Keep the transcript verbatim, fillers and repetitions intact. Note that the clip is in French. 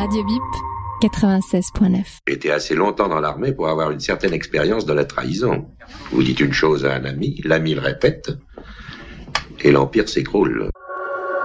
Radio Bip, quatre-vingt-seize neuf. J'étais assez longtemps dans l'armée pour avoir une certaine expérience de la trahison. Vous dites une chose à un ami, l'ami le répète, et l'empire s'écroule.